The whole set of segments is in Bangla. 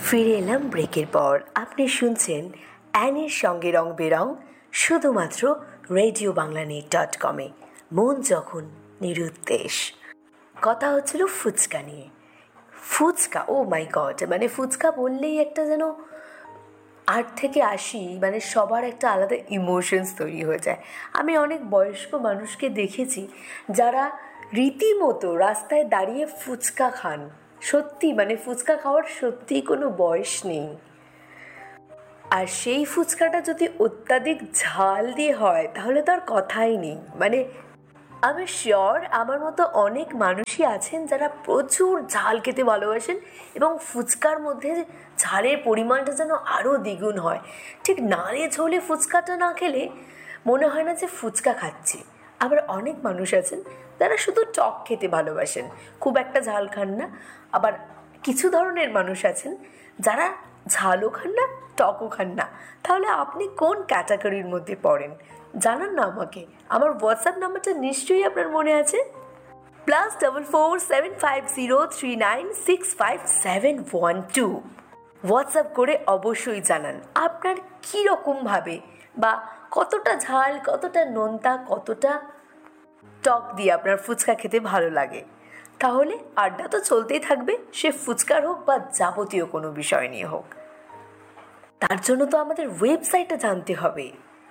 ফিরে এলাম ব্রেকের পর। আপনি শুনছেন অ্যানির সঙ্গে রং বেরং, শুধুমাত্র রেডিও বাংলা net.com-এ। মন যখন নিরুদ্দেশ। কথা হচ্ছিল ফুচকা নিয়ে। ফুচকা, ও মাই গড, মানে ফুচকা বললেই একটা যেন 8 থেকে 80 মানে সবার একটা আলাদা ইমোশনস তৈরি হয়ে যায়। আমি অনেক বয়স্ক মানুষকে দেখেছি যারা রীতিমতো রাস্তায় দাঁড়িয়ে ফুচকা খান। সত্যি, মানে ফুচকা খাওয়ার সত্যিই কোনো বয়স নেই। আর সেই ফুচকাটা যদি অত্যাধিক ঝাল দিয়ে হয় তাহলে তো আর কথাই নেই। মানে আমি শিওর আমার মতো অনেক মানুষই আছেন যারা প্রচুর ঝাল খেতে ভালোবাসেন এবং ফুচকার মধ্যে ঝালের পরিমাণটা যেন আরও দ্বিগুণ হয়। ঠিক নাড়ে ঝোলে ফুচকাটা না খেলে মনে হয় না যে ফুচকা খাচ্ছি। আবার অনেক মানুষ আছেন যারা শুধু টক খেতে ভালোবাসেন, খুব একটা ঝাল খান না। আবার কিছু ধরনের মানুষ আছেন যারা ঝালও খান না, টকও খান না। তাহলে আপনি কোন ক্যাটাগরির মধ্যে পড়েন জানান না আমাকে। আমার হোয়াটসঅ্যাপ নাম্বারটা নিশ্চয়ই আপনার মনে আছে, +44 750 3965 712। হোয়াটসঅ্যাপ করে অবশ্যই জানান আপনার কীরকমভাবে বা কতটা ঝাল, কতটা নোনতা, কতটা টক দিয়ে আপনার ফুচকা খেতে ভালো লাগে। তাহলে আড্ডা তো চলতেই থাকবে, সে ফুচকার হোক বা যাবতীয় কোনো বিষয় নিয়ে হোক। তার জন্য তো আমাদের ওয়েবসাইটটা জানতে হবে,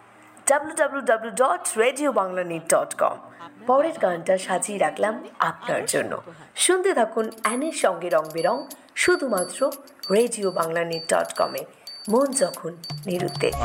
www.radiobanglanet.com। পরের গানটা সাজিয়ে রাখলাম আপনার জন্য। শুনতে থাকুন অ্যানির সঙ্গে রং বেরং, শুধুমাত্র রেডিও বাংলা net.com-এ। মন যখন নিরুদ্দেশ।